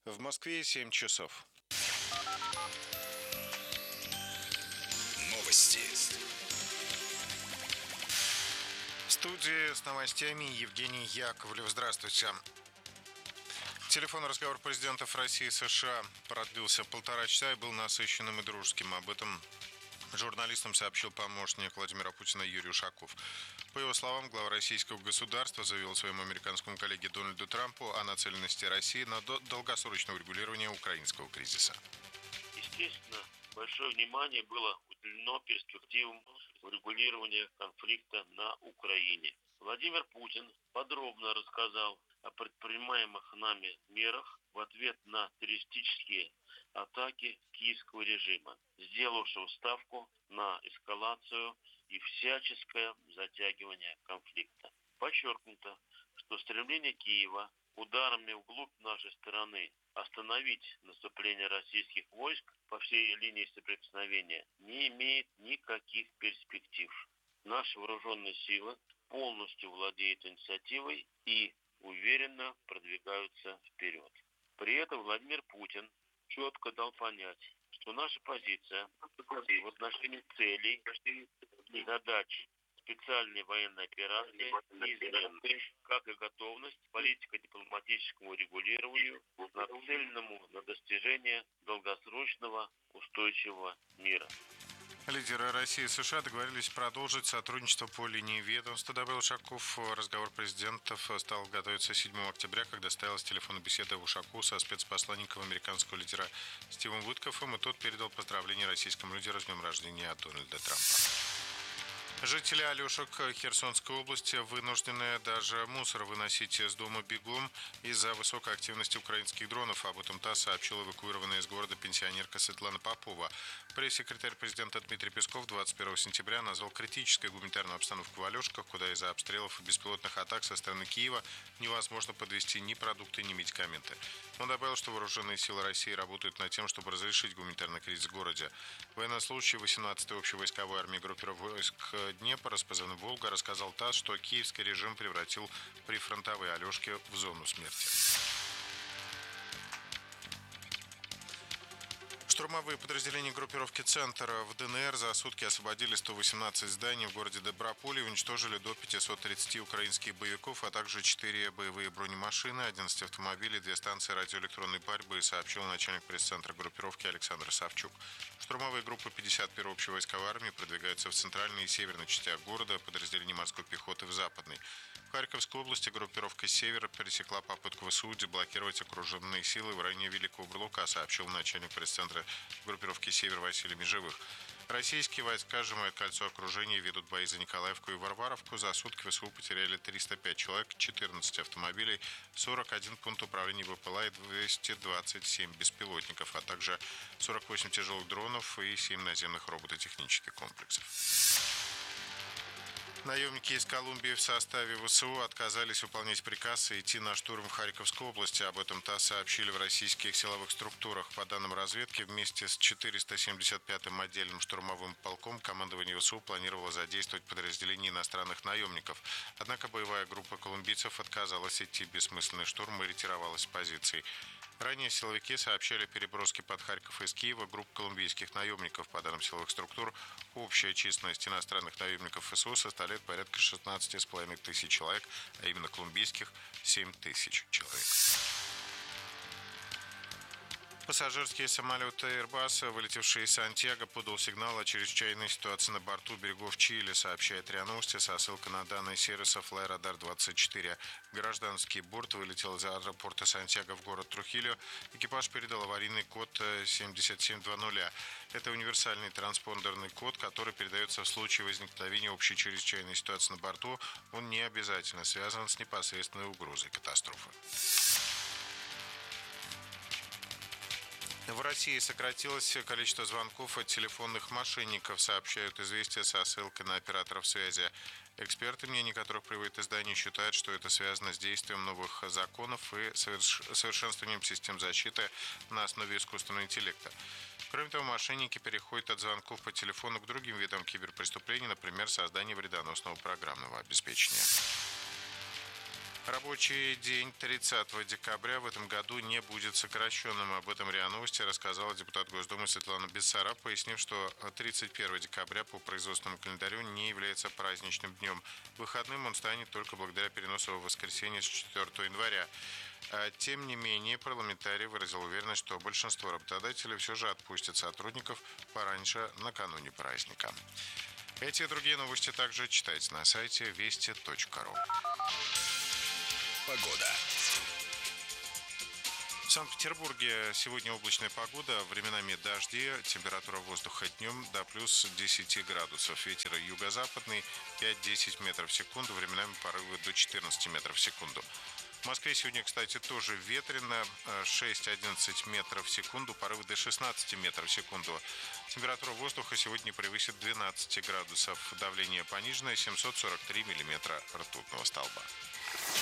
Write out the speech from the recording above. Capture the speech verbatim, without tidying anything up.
В Москве семь часов. Новости. В студии с новостями Евгений Яковлев. Здравствуйте. Телефонный разговор президентов России и США продлился полтора часа и был насыщенным и дружеским. Об этом журналистам сообщил помощник Владимира Путина Юрий Ушаков. По его словам, глава российского государства заявил своему американскому коллеге Дональду Трампу о нацеленности России на долгосрочное урегулирование украинского кризиса. Естественно, большое внимание было уделено перспективам урегулирования конфликта на Украине. Владимир Путин подробно рассказал о предпринимаемых нами мерах в ответ на террористические атаки киевского режима, сделавшего ставку на эскалацию и всяческое затягивание конфликта. Подчеркнуто, что стремление Киева ударами вглубь нашей страны остановить наступление российских войск по всей линии соприкосновения не имеет никаких перспектив. Наши вооруженные силы полностью владеют инициативой и уверенно продвигаются вперед. При этом Владимир Путин четко дал понять, что наша позиция в отношении целей и задач специальной военной операции неизменна, как и готовность политико-дипломатическому регулированию, нацеленному на достижение долгосрочного устойчивого мира. Лидеры России и США договорились продолжить сотрудничество по линии ведомства, добавил Ушаков. Разговор президентов стал готовиться седьмого октября, когда состоялась телефонная беседа Ушакова со спецпосланником американского лидера Стивом Уиткоффом, и тот передал поздравления российскому лидеру с днем рождения от Дональда Трампа. Жители Алешек Херсонской области вынуждены даже мусор выносить из дома бегом из-за высокой активности украинских дронов. Об этом ТАСС сообщила эвакуированная из города пенсионерка Светлана Попова. Пресс-секретарь президента Дмитрий Песков двадцать первого сентября назвал критической гуманитарную обстановку в Алешках, куда из-за обстрелов и беспилотных атак со стороны Киева невозможно подвезти ни продукты, ни медикаменты. Он добавил, что вооруженные силы России работают над тем, чтобы разрешить гуманитарный кризис в городе. Военнослужащий восемнадцатой общевойсковой армии группировки войск Днепр с позывным «Волга» рассказал ТАСС, что киевский режим превратил прифронтовые Алешки в зону смерти. Штурмовые подразделения группировки «Центр» в ДНР за сутки освободили сто восемнадцать зданий в городе Доброполе и уничтожили до пятисот тридцати украинских боевиков, а также четыре боевые бронемашины, одиннадцать автомобилей, две станции радиоэлектронной борьбы, сообщил начальник пресс-центра группировки Александр Савчук. Штурмовые группы пятьдесят первой общевойсковой армии продвигаются в центральной и северной частях города, подразделения морской пехоты в западной. В Харьковской области группировка «Север» пересекла попытку ВСУ деблокировать окруженные силы в районе Великого Бурлука, сообщил начальник пресс-центра группировки «Север» Василий Межевых. Российские войска сжимают кольцо окружения и ведут бои за Николаевку и Варваровку. За сутки ВСУ потеряли триста пять человек, четырнадцать автомобилей, сорок один пункт управления ВПЛА и двести двадцать семь беспилотников, а также сорок восемь тяжелых дронов и семь наземных робототехнических комплексов. Наемники из Колумбии в составе ВСУ отказались выполнять приказ и идти на штурм в Харьковской области. Об этом ТАСС сообщили в российских силовых структурах. По данным разведки, вместе с четыреста семьдесят пятым отдельным штурмовым полком командование ВСУ планировало задействовать подразделения иностранных наемников. Однако боевая группа колумбийцев отказалась идти в бессмысленный штурм и ретировалась с позиций. Ранее силовики сообщали о переброске под Харьков из Киева групп колумбийских наемников. По данным силовых структур, общая численность иностранных наемников ВСУ составляет порядка шестнадцати с половиной тысяч человек, а именно колумбийских семь тысяч человек. Пассажирский самолет Airbus, вылетевший из Сантьяго, подал сигнал о чрезвычайной ситуации на борту берегов Чили, сообщает РИА Новости со ссылкой на данные сервиса Flyradar двадцать четыре. Гражданский борт вылетел из аэропорта Сантьяго в город Трухильо. Экипаж передал аварийный код семьдесят семь двадцать. Это универсальный транспондерный код, который передается в случае возникновения общей чрезвычайной ситуации на борту. Он не обязательно связан с непосредственной угрозой катастрофы. В России сократилось количество звонков от телефонных мошенников, сообщают «Известия» со ссылкой на операторов связи. Эксперты, мнение которых приводит издание, считают, что это связано с действием новых законов и совершенствованием систем защиты на основе искусственного интеллекта. Кроме того, мошенники переходят от звонков по телефону к другим видам киберпреступлений, например, создание вредоносного программного обеспечения. Рабочий день тридцатого декабря в этом году не будет сокращенным. Об этом РИА Новости рассказала депутат Госдумы Светлана Бессараб, пояснив, что тридцать первого декабря по производственному календарю не является праздничным днем. Выходным он станет только благодаря переносу в воскресенье с четвёртого января. Тем не менее, парламентарий выразил уверенность, что большинство работодателей все же отпустят сотрудников пораньше, накануне праздника. Эти и другие новости также читайте на сайте вести точка ру. Погода. В Санкт-Петербурге сегодня облачная погода, временами дожди, температура воздуха днем до плюс десять градусов. Ветер юго-западный пять-десять метров в секунду, временами порывы до четырнадцати метров в секунду. В Москве сегодня, кстати, тоже ветрено, шесть-одиннадцать метров в секунду, порывы до шестнадцати метров в секунду. Температура воздуха сегодня не превысит двенадцати градусов, давление пониженное, семьсот сорок три миллиметра ртутного столба.